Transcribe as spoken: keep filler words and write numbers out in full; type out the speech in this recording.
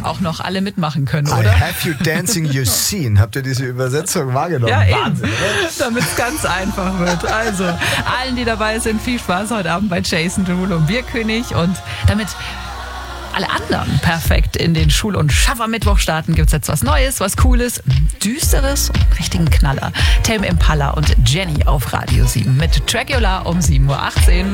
auch noch alle mitmachen können, I oder? have you dancing you seen. Habt ihr diese Übersetzung wahrgenommen? Ja, Wahnsinn, eben. Damit es ganz einfach wird. Also, allen, die dabei sind, viel Spaß heute Abend bei Jason Derulo und Bierkönig. Und damit alle anderen perfekt in den Schul- und Schaffer-Mittwoch starten, gibt es jetzt was Neues, was Cooles, Düsteres und einen richtigen Knaller. Tame Impala und Jenny auf Radio sieben mit Dracula um sieben Uhr achtzehn.